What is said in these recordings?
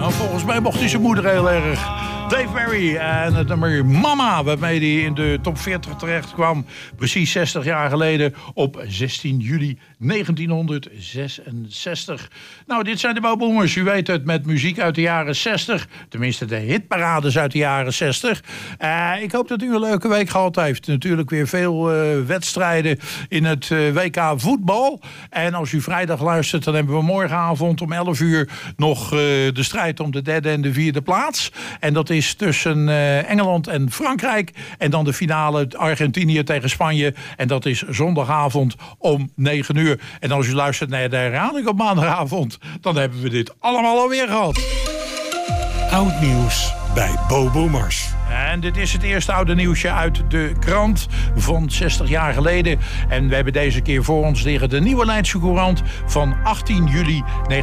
Nou, volgens mij mocht hij zijn moeder heel erg. Dave Berry en het nummer Mama, waarmee hij in de top 40 terecht kwam. Precies 60 jaar geleden op 16 juli 1966. Nou, dit zijn de Bouwboomers. U weet het, met muziek uit de jaren 60. Tenminste, de hitparades uit de jaren 60. Ik hoop dat u een leuke week gehad heeft. Natuurlijk weer veel wedstrijden in het WK voetbal. En als u vrijdag luistert, dan hebben we morgenavond om 11 uur nog de strijd om de derde en de vierde plaats. En dat is tussen Engeland en Frankrijk. En dan de finale Argentinië tegen Spanje. En dat is zondagavond om 9 uur. En als u luistert naar de herhaling op maandagavond, dan hebben we dit allemaal alweer gehad. Oud nieuws bij Bouwboomers. En dit is het eerste oude nieuwsje uit de krant van 60 jaar geleden. En we hebben deze keer voor ons liggen de Nieuwe Leidse Courant van 18 juli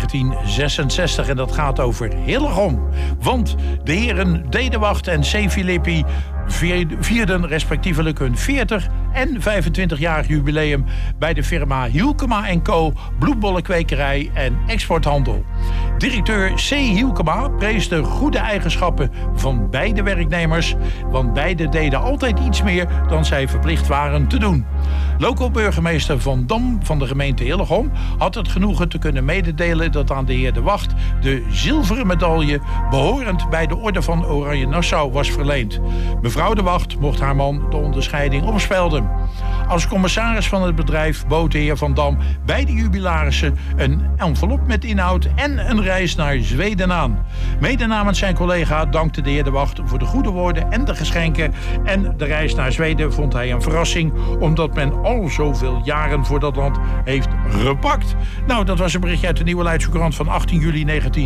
1966. En dat gaat over Hillegom. Want de heren Dedewacht en C. Filippi vierden respectievelijk hun 40 en 25-jarig jubileum bij de firma Hielkema & Co. bloembollenkwekerij en exporthandel. Directeur C. Hielkema prees de goede eigenschappen van beide werknemers, want beide deden altijd iets meer dan zij verplicht waren te doen. Lokaal burgemeester Van Dam van de gemeente Hillegom had het genoegen te kunnen mededelen dat aan de heer De Wacht de zilveren medaille behorend bij de Orde van Oranje Nassau was verleend. Mevrouw De Wacht mocht haar man de onderscheiding omspelden. Als commissaris van het bedrijf bood de heer Van Dam beide jubilarissen een envelop met inhoud en een reis naar Zweden aan. Mede namens zijn collega dankte de heer De Wacht voor de goede woorden en de geschenken. En de reis naar Zweden vond hij een verrassing, omdat men al zoveel jaren voor dat land heeft gepakt. Nou, dat was een berichtje uit de Nieuwe Leidse Courant van 18 juli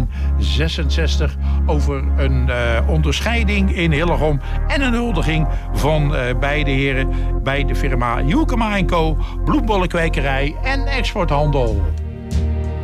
1966 over een onderscheiding in Hillegom en een huldiging van beide heren bij de firma Hielkema & Co. bloembollenkwekerij en exporthandel.